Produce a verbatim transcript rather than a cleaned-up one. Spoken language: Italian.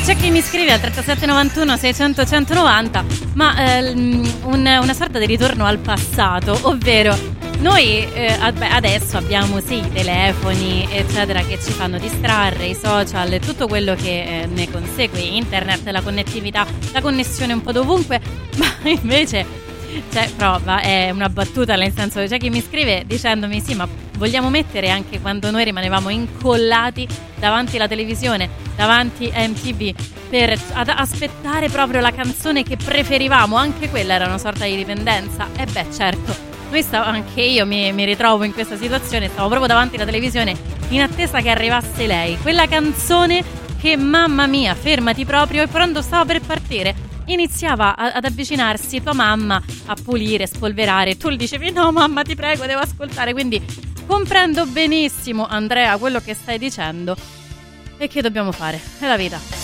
c'è chi mi scrive al trentasette novantuno seicento centonovanta, ma eh, un, una sorta di ritorno al passato, ovvero noi eh, adesso abbiamo sì i telefoni eccetera che ci fanno distrarre, i social e tutto quello che eh, ne consegue, internet, la connettività, la connessione un po' dovunque, ma invece cioè prova, è una battuta, nel senso che c'è chi mi scrive dicendomi sì, ma vogliamo mettere anche quando noi rimanevamo incollati davanti alla televisione, davanti a M T V, per ad aspettare proprio la canzone che preferivamo, anche quella era una sorta di dipendenza. E beh certo, noi stavo, anche io mi, mi ritrovo in questa situazione, stavo proprio davanti alla televisione in attesa che arrivasse lei, quella canzone che mamma mia, fermati proprio, e quando stavo per partire iniziava a, ad avvicinarsi tua mamma a pulire, spolverare, tu gli dicevi no mamma ti prego devo ascoltare, quindi comprendo benissimo Andrea quello che stai dicendo e che dobbiamo fare, è la vita.